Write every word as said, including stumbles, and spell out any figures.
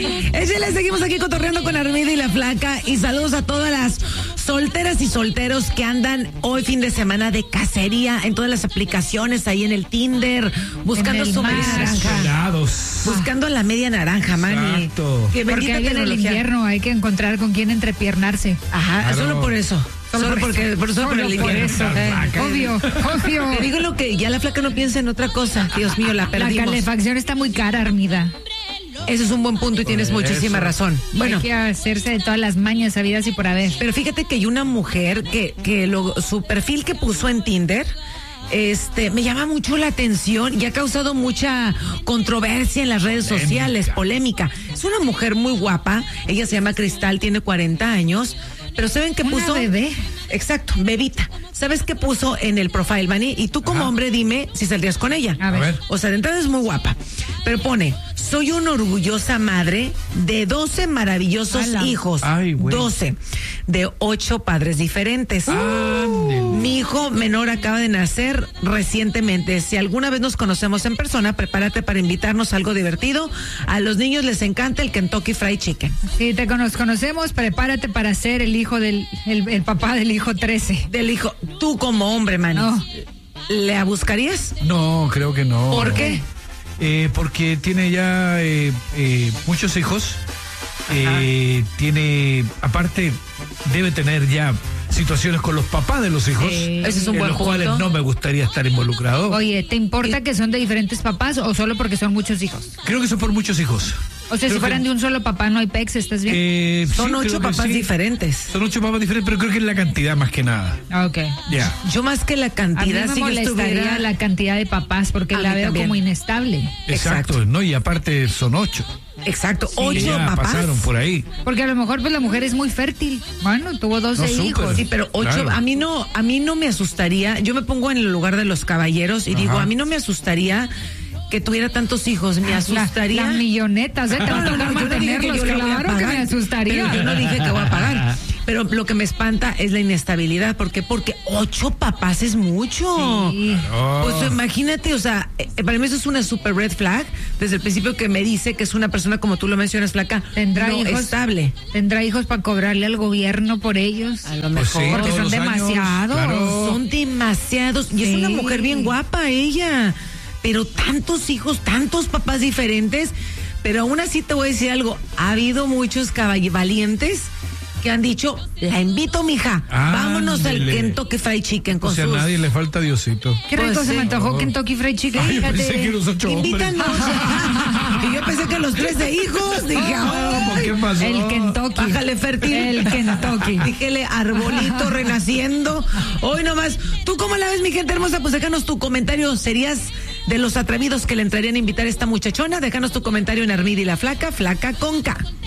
Échale, seguimos aquí cotorreando con Armida y la Flaca. Y saludos a todas las solteras y solteros que andan hoy fin de semana de cacería en todas las aplicaciones, ahí en el Tinder, buscando su media naranja. Buscando la media naranja, mani. Exacto. Que Porque ahí en el invierno hay que encontrar con quién entrepiernarse. Ajá, claro. Solo por eso. Solo, solo porque, por eso, por el por eso. Eh, obvio, obvio. Te digo lo que ya la Flaca no piensa en otra cosa. Dios mío, la perdimos. La calefacción está muy cara, Armida. Ese es un buen punto y tienes eso. Muchísima razón. Bueno, hay que hacerse de todas las mañas habidas y por haber. Pero fíjate que hay una mujer que, que lo, su perfil que puso en Tinder, este, me llama mucho la atención y ha causado mucha controversia en las redes sociales, polémica. Es una mujer muy guapa, ella se llama Cristal, tiene cuarenta años, pero ¿saben qué puso? ¿Una bebé? Exacto, bebita. ¿Sabes qué puso en el profile, Manny? Y tú como Ajá. hombre dime si saldrías con ella. A ver. O sea, de entrada es muy guapa, pero pone: soy una orgullosa madre de doce maravillosos Ala. hijos. Ay, doce. De ocho padres diferentes. Uh. Mi hijo menor acaba de nacer recientemente. Si alguna vez nos conocemos en persona, prepárate para invitarnos a algo divertido. A los niños les encanta el Kentucky Fried Chicken. Si te nos conocemos, prepárate para ser el hijo del, el, el papá del hijo trece. Del hijo. Tú como hombre, man. No. ¿Le buscarías? No, creo que no. ¿Por qué? Eh, porque tiene ya eh, eh, muchos hijos. Eh, tiene, aparte, debe tener ya situaciones con los papás de los hijos, eh, ese es un en buen los punto. cuales no me gustaría estar involucrado. Oye, ¿te importa que son de diferentes papás o solo porque son muchos hijos? Creo que son por muchos hijos. O sea, creo si fueran que... de un solo papá no hay pex, ¿estás bien? Eh, son sí, ocho papás sí. diferentes. Son ocho papás diferentes, pero creo que es la cantidad más que nada. Ok. Ya. Yeah. Yo más que la cantidad, a mí me si molestaría estuviera... la cantidad de papás porque a la veo también. como inestable. Exacto, Exacto, ¿no? Y aparte son ocho. Exacto, Sí, ocho ya papás. pasaron por ahí. Porque a lo mejor pues la mujer es muy fértil. Bueno, tuvo doce No, hijos. súper. Sí, pero ocho, Claro. a mí no, a mí no me asustaría. Yo me pongo en el lugar de los caballeros y Ajá. digo, a mí no me asustaría que tuviera tantos hijos, me asustaría. Las millonetas, ¿eh? Te van a No, no, tocar no, yo no dije que mantenerlos, yo la voy a claro que pagar, me asustaría. pero yo no dije que voy a pagar. Pero lo que me espanta es la inestabilidad. ¿Por qué? Porque ocho papás es mucho. Sí. Claro. Pues imagínate, o sea, eh, para mí eso es una super red flag. Desde el principio que me dice que es una persona, como tú lo mencionas, Flaca, ¿Tendrá no hijos? estable. ¿Tendrá hijos para cobrarle al gobierno por ellos? A lo Pues mejor. sí, Porque todos son los años, demasiados. claro. Son demasiados. Y Sí. es una mujer bien guapa ella. Pero tantos hijos, tantos papás diferentes. Pero aún así te voy a decir algo. Ha habido muchos caballeros valientes que han dicho, la invito, mija. Vámonos al Ándele. Kentucky Fried Chicken con O sea, a sus... nadie le falta Diosito. Qué rico Pues se sí. me antojó Oh. Kentucky Fried Chicken. Ay, yo Fíjate. pensé que los ocho hombres. Invítanos. Y yo pensé que los trece hijos. Dije, ¿Por ay, qué pasó? El Kentucky. bájale fértil. El Kentucky. Díjele, arbolito renaciendo. Hoy nomás. ¿Tú cómo la ves, mi gente hermosa? Pues déjanos tu comentario. ¿Serías de los atrevidos que le entrarían a invitar a esta muchachona? Déjanos tu comentario en Armida y la Flaca, Flaca con K.